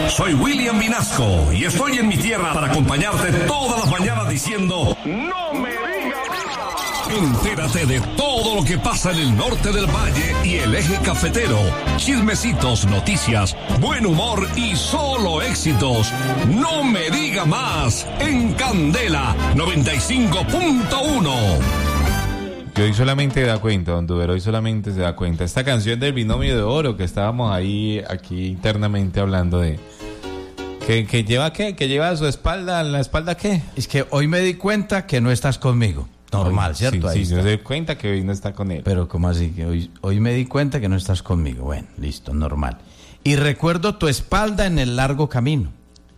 Soy William Vinasco y estoy en mi tierra para acompañarte todas las mañanas diciendo ¡No me digas más! Entérate de todo lo que pasa en el norte del valle y el eje cafetero. Chismecitos, noticias, buen humor y solo éxitos. No me diga más en Candela 95.1. Que hoy solamente da cuenta, don Duber, hoy solamente se da cuenta. Esta canción del binomio de oro que estábamos aquí internamente hablando de... ¿Que lleva qué? ¿Que lleva a su espalda? ¿En la espalda qué? Es que hoy me di cuenta que no estás conmigo. Normal, ¿cierto? Sí, yo me di cuenta que hoy no está con él. Pero ¿cómo así? Que hoy me di cuenta que no estás conmigo. Bueno, listo, normal. Y recuerdo tu espalda en el largo camino.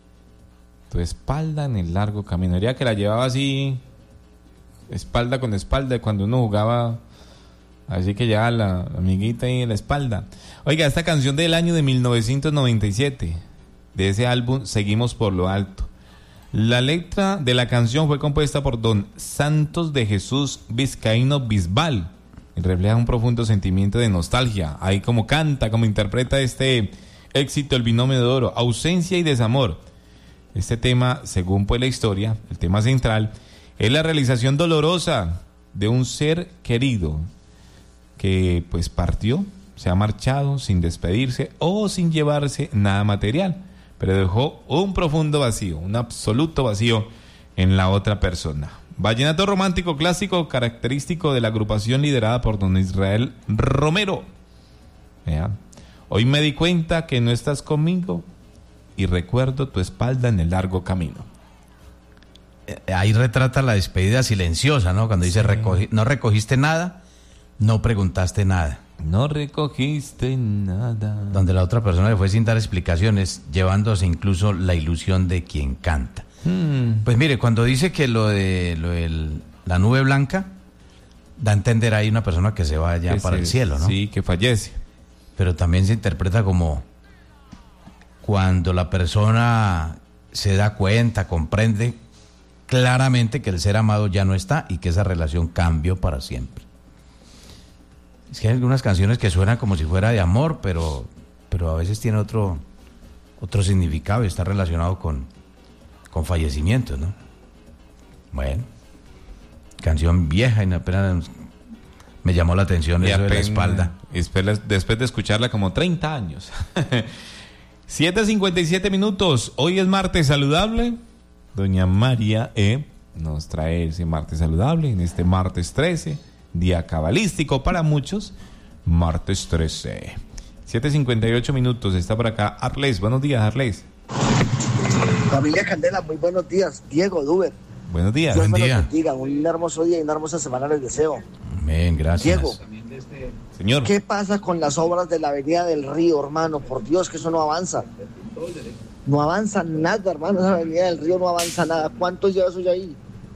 Tu espalda en el largo camino. Diría que la llevaba así... espalda con espalda, cuando uno jugaba, así que ya la amiguita ahí en la espalda. Oiga, esta canción del año de 1997, de ese álbum Seguimos por lo Alto. La letra de la canción fue compuesta por don Santos de Jesús Vizcaíno Bisbal y refleja un profundo sentimiento de nostalgia. Ahí como canta, como interpreta este éxito, el binomio de oro, ausencia y desamor. Este tema, según pues la historia, el tema central, es la realización dolorosa de un ser querido que pues partió, se ha marchado sin despedirse o sin llevarse nada material, pero dejó un profundo vacío, un absoluto vacío en la otra persona. Vallenato romántico clásico característico de la agrupación liderada por don Israel Romero. Vean, hoy me di cuenta que no estás conmigo y recuerdo tu espalda en el largo camino. Ahí retrata la despedida silenciosa, ¿no? Cuando dice, no recogiste nada, no preguntaste nada. No recogiste nada. Donde la otra persona le fue sin dar explicaciones, llevándose incluso la ilusión de quien canta. Pues mire, cuando dice que lo de la nube blanca, da a entender ahí una persona que se va allá para el cielo, ¿no? Sí, que fallece. Pero también se interpreta como cuando la persona se da cuenta, comprende claramente que el ser amado ya no está y que esa relación cambió para siempre. Es que hay algunas canciones que suenan como si fuera de amor, pero a veces tiene otro significado y está relacionado con fallecimientos, ¿no? Bueno, canción vieja y apenas me llamó la atención eso de la espalda. Después de escucharla como 30 años. 7:57 minutos. Hoy es martes saludable. Doña María nos trae ese martes saludable en este martes 13, día cabalístico para muchos, martes 13. 7:58 minutos, está por acá Arles. Buenos días, Arles. Familia Candela, muy buenos días. Diego, Duber. Buenos días. Dios Buen me día. los bendiga. Un hermoso día y una hermosa semana les deseo. Amén, gracias. Diego, señor, ¿qué pasa con las obras de la Avenida del Río, hermano? Por Dios, que eso no avanza. No avanza nada, hermano. Esa Avenida del Río no avanza nada. ¿Cuánto lleva eso ya ahí?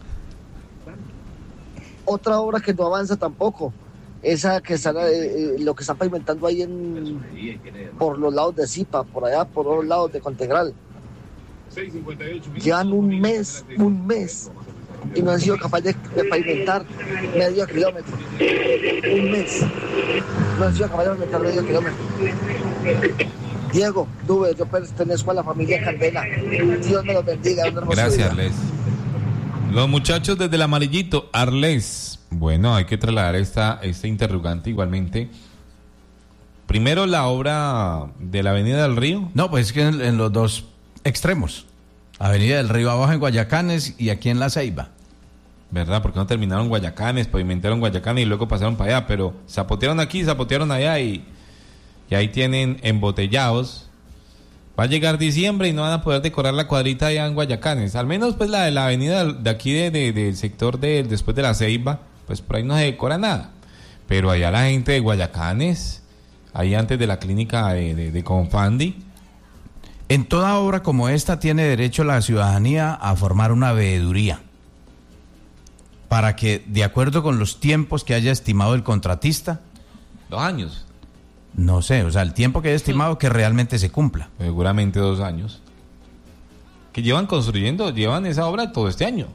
Otra obra que no avanza tampoco. Esa que está, lo que están pavimentando ahí por los lados de Zipa, por allá, por los lados de Contegral. Llevan un mes y no han sido capaces de pavimentar medio kilómetro. Un mes. No han sido capaces de pavimentar medio kilómetro. Diego, Duber, yo pertenezco a la familia Candela. Dios me los bendiga. Gracias, Arles. Los muchachos desde el Amarillito, Arles. Bueno, hay que trasladar esta interrogante igualmente. Primero, la obra de la Avenida del Río. No, pues es que en los dos extremos. Avenida del Río abajo en Guayacanes y aquí en La Ceiba. ¿Verdad? Porque no terminaron Guayacanes, pavimentaron Guayacanes y luego pasaron para allá, pero zapotearon aquí, zapotearon allá y ahí tienen embotellados. Va a llegar diciembre y no van a poder decorar la cuadrita allá en Guayacanes. Al menos pues la de la avenida de aquí del sector después de La Ceiba, pues por ahí no se decora nada. Pero allá la gente de Guayacanes, ahí antes de la clínica de Confandi. En toda obra como esta tiene derecho la ciudadanía a formar una veeduría para que, de acuerdo con los tiempos que haya estimado el contratista, 2 años. No sé, o sea, el tiempo que haya estimado que realmente se cumpla. Seguramente 2 años. Que llevan esa obra todo este año.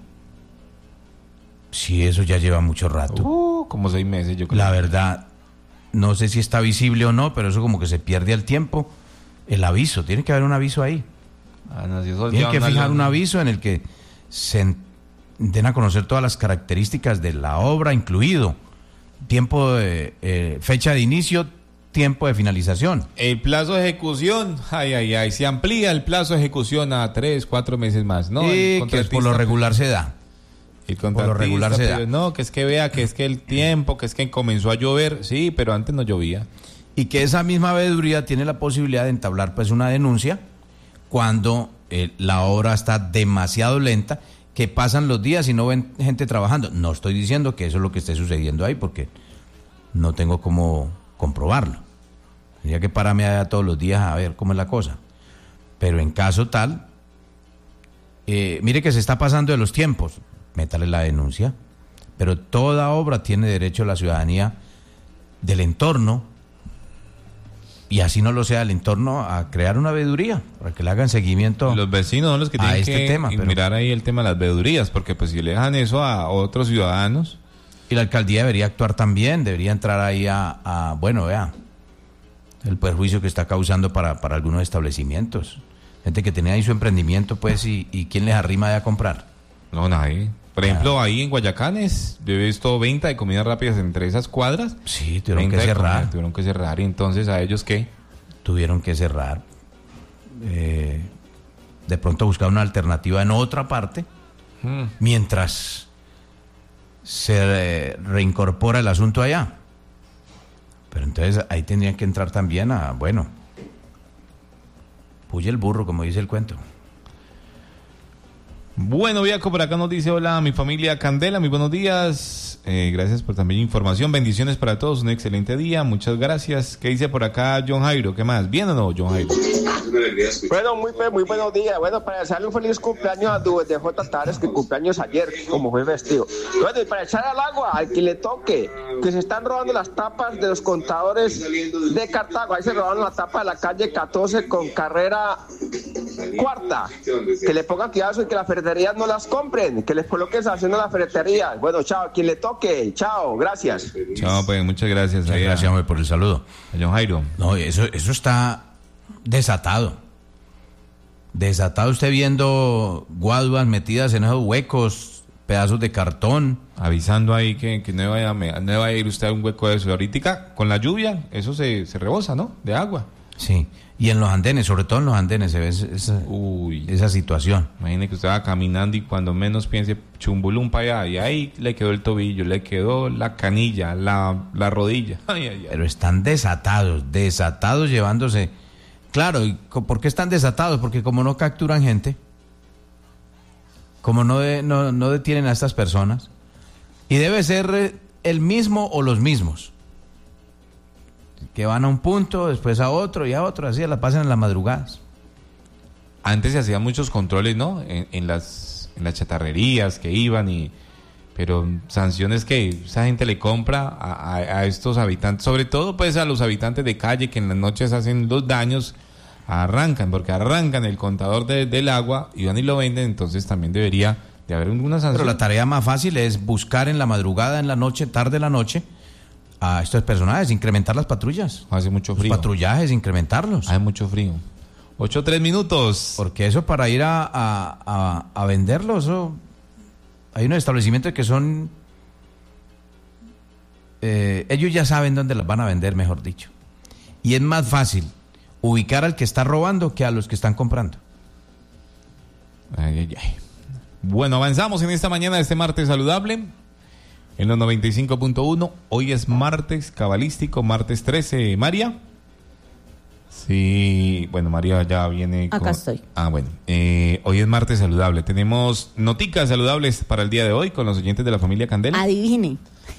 Sí, eso ya lleva mucho rato. Como 6 meses, yo creo. La verdad, no sé si está visible o no, pero eso como que se pierde al tiempo. el aviso, tiene que haber un aviso ahí. Tiene que fijar un aviso en el que se den a conocer todas las características de la obra, incluido tiempo de fecha de inicio, tiempo de finalización. El plazo de ejecución, se amplía el plazo de ejecución a 3-4 meses más, ¿no? Y que por lo regular se da. Por lo regular se da. No, que es que vea, que es que el tiempo, que es que comenzó a llover, sí, pero antes no llovía. Y que esa misma veeduría tiene la posibilidad de entablar pues una denuncia cuando la obra está demasiado lenta, que pasan los días y no ven gente trabajando. No estoy diciendo que eso es lo que esté sucediendo ahí, porque no tengo cómo comprobarlo. Tendría que pararme allá todos los días a ver cómo es la cosa. Pero en caso tal, mire que se está pasando de los tiempos, métale la denuncia. Pero toda obra tiene derecho a la ciudadanía del entorno, y así no lo sea el entorno, a crear una veeduría para que le hagan seguimiento. Los vecinos son los que tienen que tema, mirar ahí el tema de las veedurías, porque pues si le dejan eso a otros ciudadanos. Y la alcaldía debería actuar también, debería entrar ahí bueno, vea, el perjuicio que está causando para algunos establecimientos. Gente que tenía ahí su emprendimiento, pues, y ¿quién les arrima de a comprar? No, nadie. Por ejemplo, ahí en Guayacanes, yo he visto venta de comidas rápidas entre esas cuadras. Sí, tuvieron que cerrar. Y entonces, ¿a ellos qué? Tuvieron que cerrar. De pronto buscar una alternativa en otra parte, mientras se reincorpora el asunto allá. Pero entonces ahí tendrían que entrar también puye el burro, como dice el cuento. Bueno, Viaco, por acá nos dice: hola, mi familia Candela, muy buenos días. Gracias por también información. Bendiciones para todos, un excelente día. Muchas gracias. ¿Qué dice por acá John Jairo? ¿Qué más? ¿Bien o no, John Jairo? Bueno, muy buenos días. Bueno, para desearle un feliz cumpleaños a Duet de J. Tares, que cumpleaños ayer, como fue vestido. Bueno, y para echar al agua al que le toque, que se están robando las tapas de los contadores de Cartago. Ahí se robaron la tapa de la calle 14 con carrera cuarta. Que le pongan cuidado y que las ferreterías no las compren, que les coloquen sanción a las ferreterías. Bueno, chao, a quien le toque, chao, gracias. Chao, pues, muchas gracias. Muchas gracias, hombre, por el saludo. A John Jairo. No, eso está desatado. Desatado usted viendo guaduas metidas en esos huecos, pedazos de cartón. Avisando ahí que no vaya a ir usted a un hueco de eso. Ahorita, con la lluvia, eso se rebosa, ¿no? De agua. Sí, y en los andenes, sobre todo en los andenes, se ve esa situación. Imagine que usted va caminando y cuando menos piense, chumbulum para allá, y ahí le quedó el tobillo, le quedó la canilla, la rodilla. Pero están desatados llevándose. Claro, ¿y por qué están desatados? Porque como no capturan gente, como no detienen a estas personas, y debe ser el mismo o los mismos, que van a un punto, después a otro y a otro, así la pasan en las madrugadas. Antes se hacían muchos controles, ¿no? En las chatarrerías que iban, pero sanciones que esa gente le compra a estos habitantes, sobre todo pues a los habitantes de calle que en las noches hacen los daños, porque arrancan el contador del agua y van y lo venden. Entonces también debería de haber alguna sanción. Pero la tarea más fácil es buscar en la madrugada, en la noche, tarde de la noche, a estos personajes, incrementar las patrullas. Hace mucho frío. Los patrullajes, incrementarlos. Hace mucho frío. 8:03 minutos. Porque eso para ir a venderlos, hay unos establecimientos que son... ellos ya saben dónde las van a vender, mejor dicho. Y es más fácil ubicar al que está robando que a los que están comprando. Ay. Bueno, avanzamos en esta mañana de este martes saludable. En los 95.1, hoy es martes cabalístico, martes 13. ¿María? Sí, bueno, María ya viene. Acá estoy. Bueno, hoy es martes saludable. Tenemos noticas saludables para el día de hoy con los oyentes de la familia Candela. Adivine.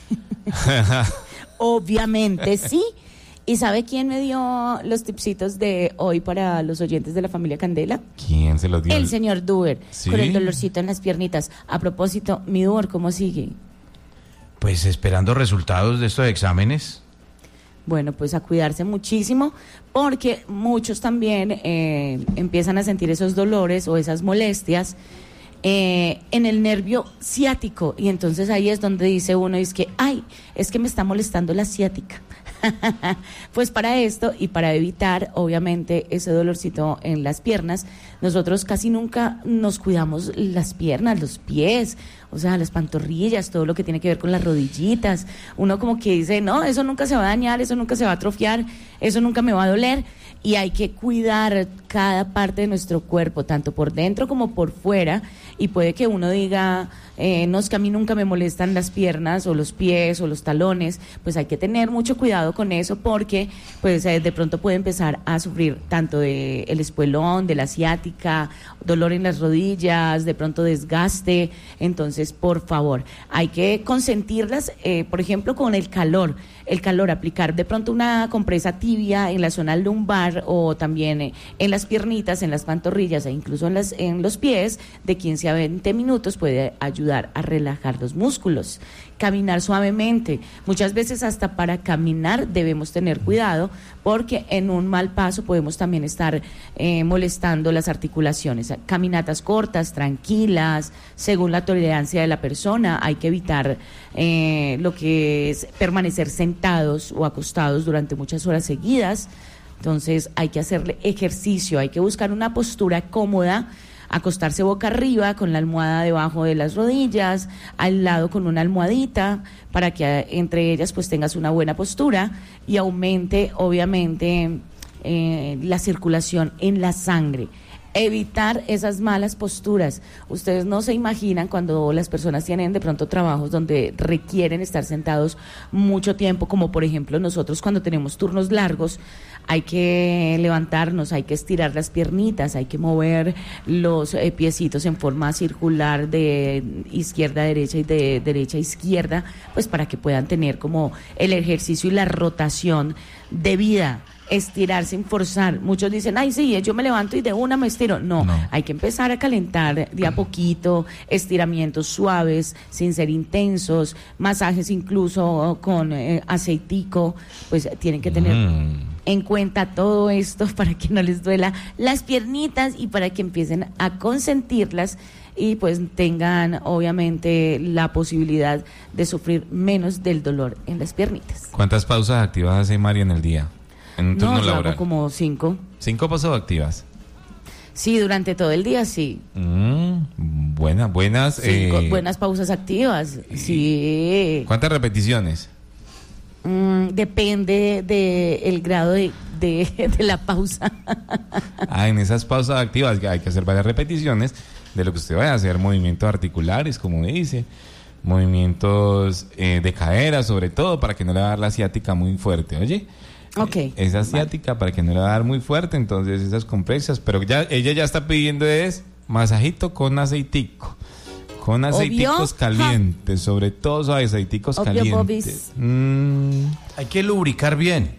Obviamente sí. ¿Y sabe quién me dio los tipsitos de hoy para los oyentes de la familia Candela? ¿Quién se los dio? El señor Duber, ¿Sí? Con el dolorcito en las piernitas. A propósito, mi Duber, ¿cómo sigue? Pues esperando resultados de estos exámenes. Bueno, pues a cuidarse muchísimo, porque muchos también empiezan a sentir esos dolores o esas molestias en el nervio ciático, y entonces ahí es donde dice uno, es que me está molestando la ciática. Pues para esto y para evitar, obviamente, ese dolorcito en las piernas, nosotros casi nunca nos cuidamos las piernas, los pies, o sea, las pantorrillas, todo lo que tiene que ver con las rodillitas. Uno como que dice, no, eso nunca se va a dañar, eso nunca se va a atrofiar, eso nunca me va a doler. Y hay que cuidar cada parte de nuestro cuerpo, tanto por dentro como por fuera. Y puede que uno diga, no, es que a mí nunca me molestan las piernas o los pies o los talones. Pues hay que tener mucho cuidado con eso, porque pues de pronto puede empezar a sufrir tanto de el espuelón, de la ciática, dolor en las rodillas, de pronto desgaste. Entonces, por favor, hay que consentirlas, por ejemplo, con el calor, aplicar de pronto una compresa tibia en la zona lumbar o también en las piernitas, en las pantorrillas e incluso en los pies, de 15 a 20 minutos puede ayudar a relajar los músculos. Caminar suavemente, muchas veces hasta para caminar debemos tener cuidado, porque en un mal paso podemos también estar molestando las articulaciones. Caminatas cortas, tranquilas, según la tolerancia de la persona. Hay que evitar lo que es permanecer sentados o acostados durante muchas horas seguidas. Entonces hay que hacerle ejercicio, hay que buscar una postura cómoda, acostarse boca arriba con la almohada debajo de las rodillas, al lado con una almohadita, para que entre ellas pues tengas una buena postura y aumente obviamente la circulación en la sangre. Evitar esas malas posturas. Ustedes no se imaginan cuando las personas tienen de pronto trabajos donde requieren estar sentados mucho tiempo, como por ejemplo nosotros cuando tenemos turnos largos, hay que levantarnos, hay que estirar las piernitas, hay que mover los piecitos en forma circular de izquierda a derecha y de derecha a izquierda, pues para que puedan tener como el ejercicio y la rotación debida. Estirar sin forzar. Muchos dicen, ay, sí, yo me levanto y de una me estiro. No, hay que empezar a calentar de a poquito, estiramientos suaves, sin ser intensos, masajes incluso con aceitico, pues tienen que tener en cuenta todo esto para que no les duela las piernitas y para que empiecen a consentirlas y pues tengan obviamente la posibilidad de sufrir menos del dolor en las piernitas. ¿Cuántas pausas activas hace María en el día? En un turno laboral. Hago como 5. 5 pausas activas. Sí, durante todo el día, sí. Buenas. Buenas pausas activas, sí. ¿Cuántas repeticiones? Depende del grado de la pausa. En esas pausas activas hay que hacer varias repeticiones de lo que usted vaya a hacer, movimientos articulares, como dice, movimientos de cadera, sobre todo, para que no le va a dar la ciática muy fuerte, ¿oye? Okay. Esa asiática para que no le va a dar muy fuerte, entonces esas compresas, pero ella ya está pidiendo es masajito con aceitico, con aceiticos calientes, sobre todo aceiticos calientes. Hay que lubricar bien.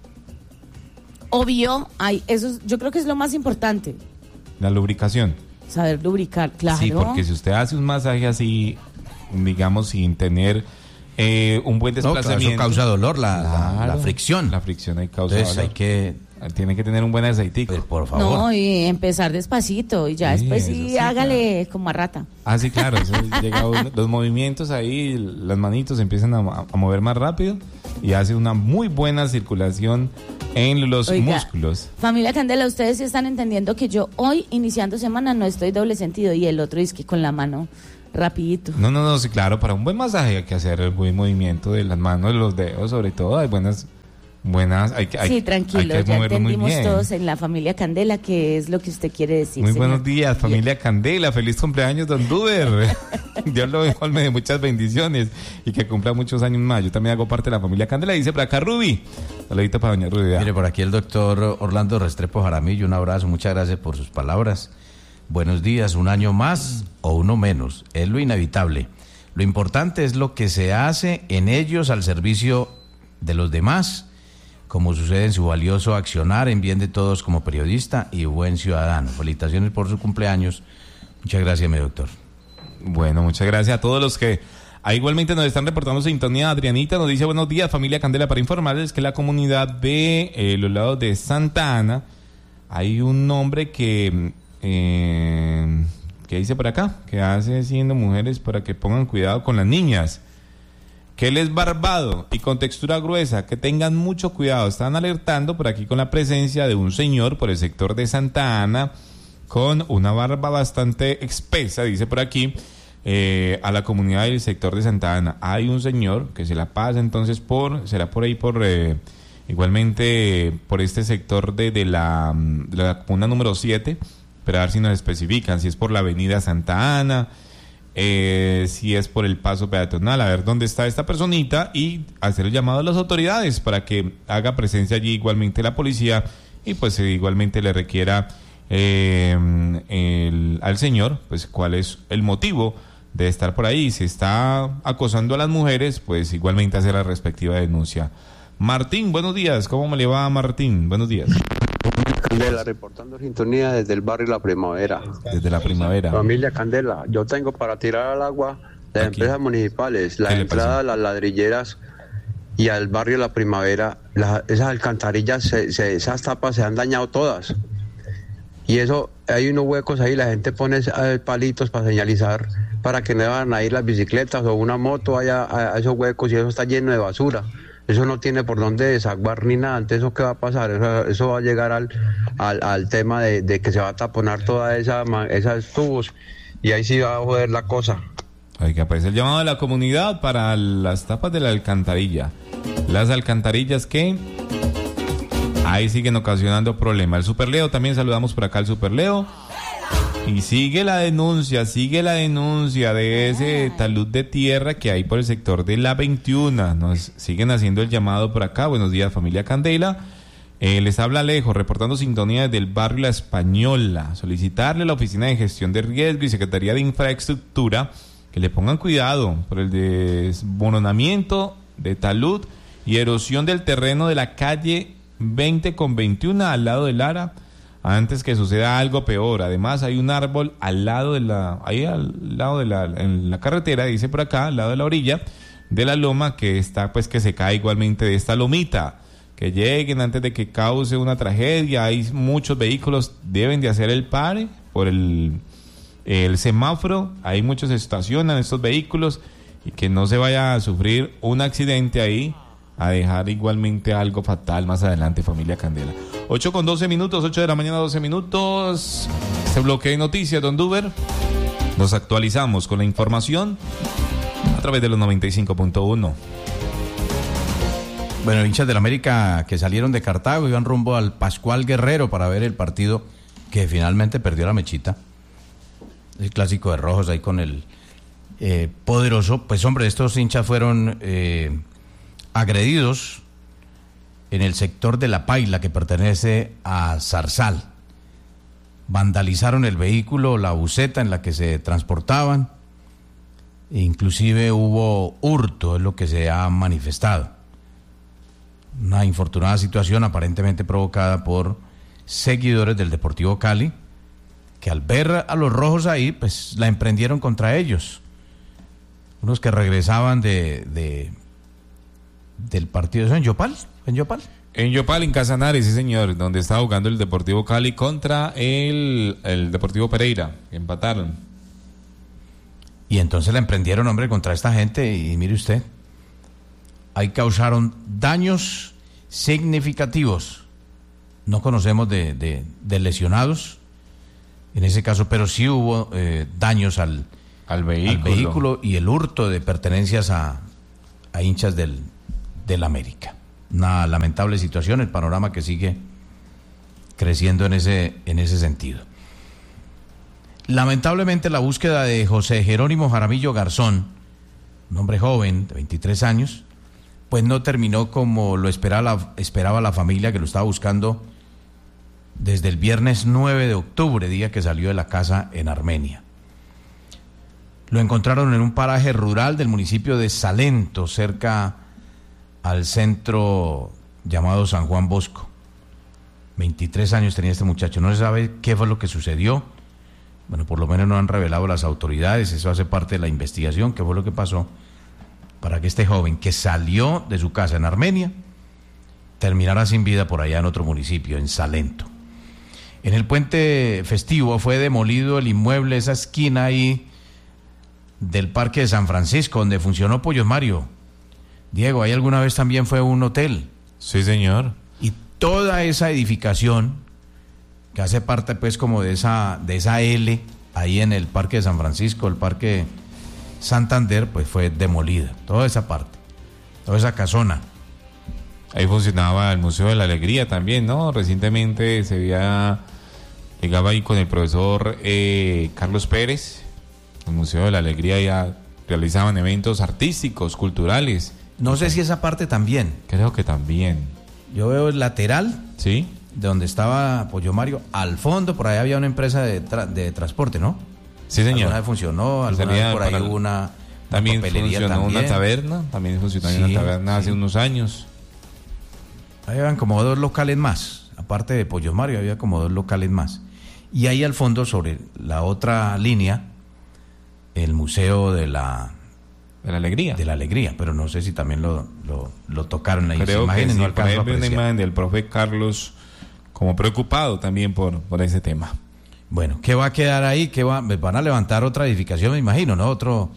Obvio, eso yo creo que es lo más importante. La lubricación. Saber lubricar, claro. Sí, porque si usted hace un masaje así, digamos, sin tener un buen desplazamiento, eso causa dolor, la fricción. La fricción ahí causa Entonces dolor. Tiene que tener un buen aceitico. Pues, por favor. No, y empezar despacito y ya después sí hágale claro, como a rata. Sí, claro. Llega los movimientos ahí, las manitos empiezan a mover más rápido y hace una muy buena circulación en los músculos. Familia Candela, ustedes sí están entendiendo que yo hoy, iniciando semana, no estoy doble sentido y el otro es que con la mano rapidito. No, sí, claro, para un buen masaje hay que hacer el buen movimiento de las manos, de los dedos, sobre todo, hay buenas, sí, tranquilo, ya entendimos todos en la familia Candela qué es lo que usted quiere decir. Muy señor. Buenos días, familia Candela, feliz cumpleaños, don Duber. Dios lo colme de muchas bendiciones y que cumpla muchos años más. Yo también hago parte de la familia Candela, dice por acá Ruby. Saludito para doña Ruby. Mire, por aquí el doctor Orlando Restrepo Jaramillo, un abrazo, muchas gracias por sus palabras. Buenos días, un año más o uno menos, es lo inevitable. Lo importante es lo que se hace en ellos al servicio de los demás, como sucede en su valioso accionar en bien de todos como periodista y buen ciudadano. Felicitaciones por su cumpleaños. Muchas gracias, mi doctor. Bueno, muchas gracias a todos los que igualmente nos están reportando sintonía. Adrianita nos dice buenos días, familia Candela, para informarles que la comunidad de los lados de Santa Ana hay un hombre que dice por acá, que hace siendo mujeres para que pongan cuidado con las niñas. que él es barbado y con textura gruesa, que tengan mucho cuidado. Están alertando por aquí con la presencia de un señor por el sector de Santa Ana con una barba bastante espesa, dice por aquí, a la comunidad del sector de Santa Ana. Hay un señor que se la pasa entonces será por ahí igualmente por este sector de la comuna número 7, pero a ver si nos especifican, si es por la avenida Santa Ana, si es por el paso peatonal, a ver dónde está esta personita y hacer el llamado a las autoridades para que haga presencia allí igualmente la policía y pues igualmente le requiera al señor, pues cuál es el motivo de estar por ahí. Si está acosando a las mujeres, pues igualmente hacer la respectiva denuncia. Martín, buenos días. ¿Cómo me le va, Martín? Buenos días. Candela, reportando sintonía desde el barrio La Primavera. Desde La Primavera. Familia Candela, yo tengo para tirar al agua las empresas municipales, las entradas a las ladrilleras y al barrio La Primavera. Esas alcantarillas, esas tapas se han dañado todas. Y eso, hay unos huecos ahí, la gente pone palitos para señalizar para que no van a ir las bicicletas o una moto a esos huecos y eso está lleno de basura. Eso no tiene por dónde desaguar ni nada. Entonces, ¿eso qué va a pasar? Eso va a llegar al tema de que se va a taponar todas esas tubos y ahí sí va a joder la cosa. Oiga, pues el llamado de la comunidad para las tapas de la alcantarilla. Las alcantarillas que ahí siguen ocasionando problemas. El Superleo, también saludamos por acá al Superleo. Y sigue la denuncia de ese talud de tierra que hay por el sector de la 21. Nos siguen haciendo el llamado por acá. Buenos días, familia Candela. Les habla Alejo, reportando sintonía desde el barrio La Española. Solicitarle a la Oficina de Gestión de Riesgo y Secretaría de Infraestructura que le pongan cuidado por el desmoronamiento de talud y erosión del terreno de la calle 20 con 21 al lado de Lara, antes que suceda algo peor. Además hay un árbol en la carretera, dice por acá, al lado de la orilla de la loma, que está pues que se cae igualmente de esta lomita. Que lleguen antes de que cause una tragedia. Hay muchos vehículos, deben de hacer el pare por el semáforo. Hay muchos estacionan estos vehículos y que no se vaya a sufrir un accidente ahí, a dejar igualmente algo fatal más adelante, familia Candela. 8:12 minutos, 8 de la mañana, 12 minutos. Este bloque de noticias, don Duber. Nos actualizamos con la información a través de los 95.1. Bueno, hinchas del América que salieron de Cartago iban rumbo al Pascual Guerrero para ver el partido que finalmente perdió la Mechita. El clásico de rojos ahí con el poderoso. Pues hombre, estos hinchas fueron agredidos en el sector de La Paila, que pertenece a Zarzal. Vandalizaron el vehículo, la buseta en la que se transportaban. E inclusive hubo hurto, es lo que se ha manifestado. Una infortunada situación aparentemente provocada por seguidores del Deportivo Cali, que al ver a los rojos ahí, pues la emprendieron contra ellos. Unos que regresaban del partido. ¿Eso en Yopal? ¿En Yopal? En Yopal, en Casanare, sí señor, donde estaba jugando el Deportivo Cali contra el Deportivo Pereira. Empataron. Y entonces la emprendieron, hombre, contra esta gente. Y mire usted, ahí causaron daños significativos. No conocemos de lesionados en ese caso, pero sí hubo daños al vehículo y el hurto de pertenencias a hinchas del América. Una lamentable situación, el panorama que sigue creciendo en ese sentido. Lamentablemente la búsqueda de José Jerónimo Jaramillo Garzón, un hombre joven de 23 años, pues no terminó como lo esperaba la familia, que lo estaba buscando desde el viernes 9 de octubre, día que salió de la casa en Armenia. Lo encontraron en un paraje rural del municipio de Salento, cerca al centro llamado San Juan Bosco. 23 años tenía este muchacho. No se sabe qué fue lo que sucedió. Bueno, por lo menos no han revelado las autoridades. Eso hace parte de la investigación. ¿Qué fue lo que pasó para que este joven que salió de su casa en Armenia terminara sin vida por allá en otro municipio, en Salento? En el puente festivo fue demolido el inmueble, esa esquina ahí del Parque de San Francisco, donde funcionó Pollos Mario, Diego, ahí alguna vez también fue un hotel. Sí, señor. Y toda esa edificación, que hace parte pues como de esa L, ahí en el Parque de San Francisco, el Parque Santander, pues fue demolida. Toda esa parte, toda esa casona. Ahí funcionaba el Museo de la Alegría también, ¿no? Recientemente llegaba ahí con el profesor Carlos Pérez. El Museo de la Alegría ya realizaban eventos artísticos, culturales. No sé si esa parte también. Creo que también. Yo veo el lateral. Sí. De donde estaba Pollo Mario. Al fondo, por ahí había una empresa de transporte, ¿no? Sí, señor. Alguna vez funcionó, alguna vez por ahí hubo una también papelería funcionó también. una taberna. También funcionó una taberna hace unos años. Ahí habían como 2 locales más. Aparte de Pollo Mario, había como 2 locales más. Y ahí al fondo, sobre la otra línea, el Museo de la Alegría. De la Alegría, pero no sé si también lo tocaron ahí. Creo que sí, no por ahí alcanzo a vi una apreciar. imagen del profe Carlos como preocupado también por ese tema. Bueno, ¿qué va a quedar ahí? Van a levantar otra edificación, me imagino, ¿no? Otro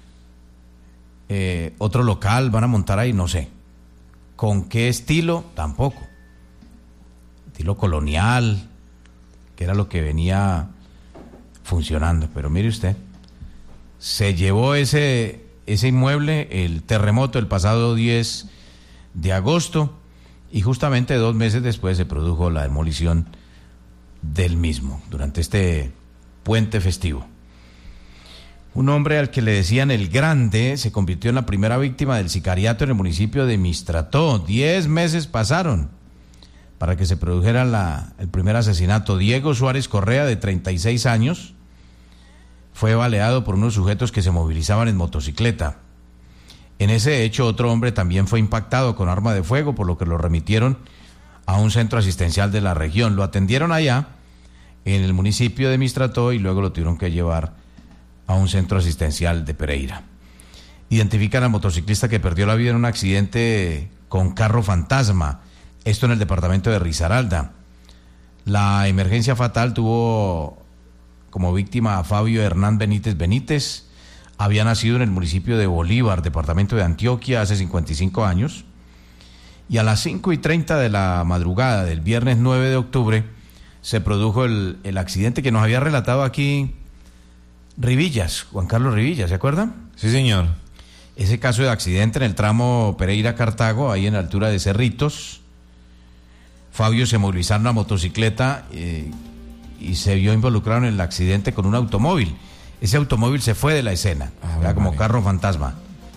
local van a montar ahí, no sé. ¿Con qué estilo? Tampoco. Estilo colonial, que era lo que venía funcionando. Pero mire usted, se llevó ese inmueble, el terremoto, el pasado 10 de agosto, y justamente 2 meses después se produjo la demolición del mismo, durante este puente festivo. Un hombre al que le decían el Grande se convirtió en la primera víctima del sicariato en el municipio de Mistrató. 10 meses pasaron para que se produjera el primer asesinato. Diego Suárez Correa, de 36 años, fue baleado por unos sujetos que se movilizaban en motocicleta. En ese hecho, otro hombre también fue impactado con arma de fuego, por lo que lo remitieron a un centro asistencial de la región. Lo atendieron allá, en el municipio de Mistrató, y luego lo tuvieron que llevar a un centro asistencial de Pereira. Identifican al motociclista que perdió la vida en un accidente con carro fantasma, esto en el departamento de Risaralda. La emergencia fatal tuvo como víctima a Fabio Hernán Benítez. Había nacido en el municipio de Bolívar, departamento de Antioquia, hace 55 años. Y a las 5:30 de la madrugada del viernes 9 de octubre se produjo el accidente que nos había relatado aquí Juan Carlos Rivillas, ¿se acuerdan? Sí, señor. Ese caso de accidente en el tramo Pereira-Cartago, ahí en la altura de Cerritos. Fabio se movilizaba en una motocicleta y se vio involucrado en el accidente con un automóvil. Ese automóvil se fue de la escena, era como carro fantasma.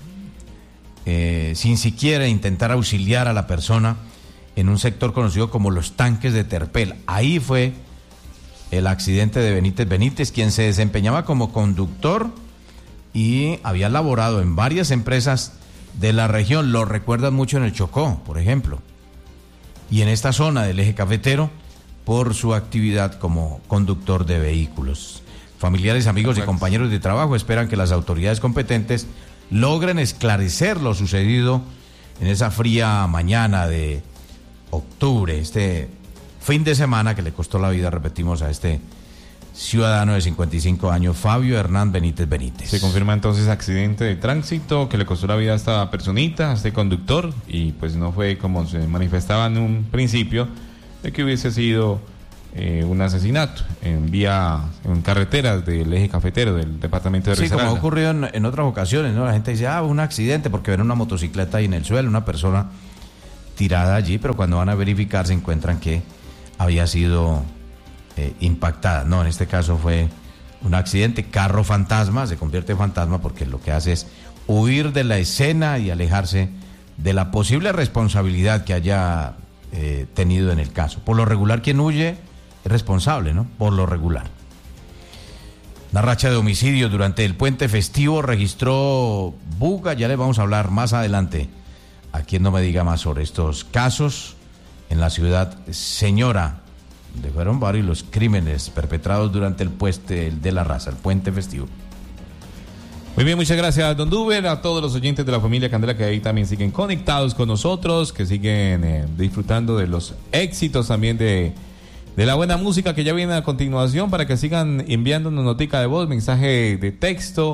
Sin siquiera intentar auxiliar a la persona en un sector conocido como los tanques de Terpel. Ahí fue el accidente de Benítez, quien se desempeñaba como conductor y había laborado en varias empresas de la región. Lo recuerdan mucho en el Chocó, por ejemplo, y en esta zona del eje cafetero, por su actividad como conductor de vehículos. Familiares, amigos y compañeros de trabajo esperan que las autoridades competentes logren esclarecer lo sucedido en esa fría mañana de octubre, este fin de semana que le costó la vida, repetimos, a este ciudadano de 55 años, Fabio Hernán Benítez. Se confirma entonces accidente de tránsito que le costó la vida a esta personita, a este conductor, y pues no fue como se manifestaba en un principio, de que hubiese sido un asesinato en carreteras del eje cafetero del departamento de Risaralda. Sí, como ha ocurrido en otras ocasiones, ¿no? La gente dice, un accidente, porque ven una motocicleta ahí en el suelo, una persona tirada allí, pero cuando van a verificar se encuentran que había sido impactada. No, en este caso fue un accidente, carro fantasma, se convierte en fantasma porque lo que hace es huir de la escena y alejarse de la posible responsabilidad que haya tenido en el caso. Por lo regular, quien huye es responsable, ¿no? Por lo regular. Una racha de homicidios durante el puente festivo registró Buga, ya le vamos a hablar más adelante a quien no me diga más sobre estos casos en la ciudad Señora, donde fueron varios los crímenes perpetrados durante el puente de la raza, el puente festivo. Muy bien, muchas gracias, don Duber, a todos los oyentes de la familia Candela que ahí también siguen conectados con nosotros, que siguen disfrutando de los éxitos también de la buena música que ya viene a continuación, para que sigan enviándonos notica de voz, mensaje de texto,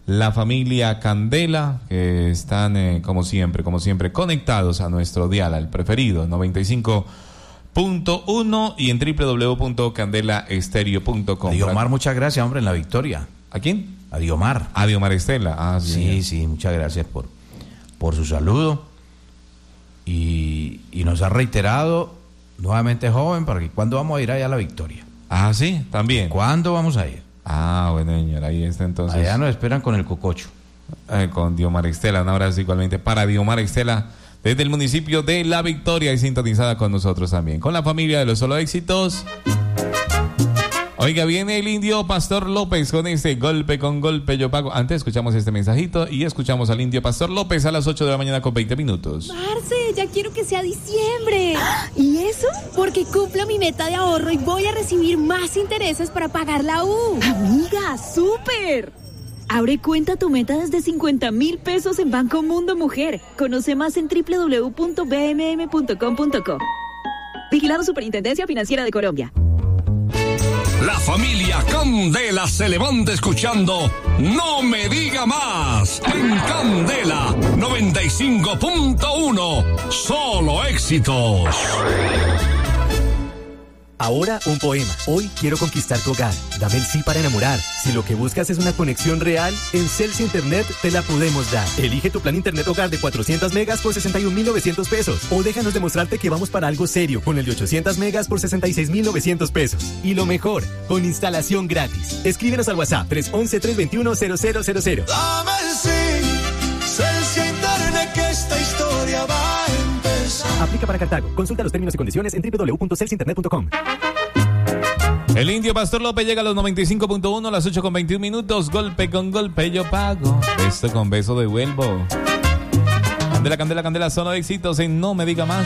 la familia Candela, que están como siempre, conectados a nuestro dial, al preferido, 95.1 y en www.candelaestereo.com. Diomar, muchas gracias, hombre, en la victoria. ¿A quién? A Diomar. A Diomar Estela. Sí, muchas gracias por su saludo. Y nos ha reiterado nuevamente, joven, para que ¿cuándo vamos a ir allá a la victoria? Ah, sí, también. ¿Cuándo vamos a ir? Ah, bueno, señor, ahí está entonces. Allá nos esperan con el cococho. Con Diomar Estela, un abrazo igualmente para Diomar Estela, desde el municipio de La Victoria y sintonizada con nosotros también. Con la familia de los Solo Éxitos. Oiga, viene el indio Pastor López con este golpe con golpe yo pago. Antes escuchamos este mensajito y escuchamos al indio Pastor López a las 8 de la mañana con 20 minutos. Marce, ya quiero que sea diciembre. ¿Y eso? Porque cumplo mi meta de ahorro y voy a recibir más intereses para pagar la U. Amiga, súper. Abre cuenta tu meta desde 50,000 pesos en Banco Mundo Mujer. Conoce más en www.bmm.com.co. Vigilado Superintendencia Financiera de Colombia. La familia Candela se levanta escuchando No Me Diga Más en Candela 95.1. Solo éxitos. Ahora un poema. Hoy quiero conquistar tu hogar. Dame el sí para enamorar. Si lo que buscas es una conexión real, en Celsi Internet te la podemos dar. Elige tu plan internet hogar de 400 megas por 61,900 pesos. O déjanos demostrarte que vamos para algo serio con el de 800 megas por 66,900 pesos. Y lo mejor, con instalación gratis. Escríbenos al WhatsApp 311-321-0000. Dame el sí, Celsi Internet, que esta historia va a empezar. Aplica para Cartago. Consulta los términos y condiciones en www.celsinternet.com. El indio Pastor López llega a los 95.1 a las 8 con 21 minutos. Golpe con golpe yo pago. Beso con beso devuelvo. Candela, Candela, Candela, solo éxitos en No Me Diga Más.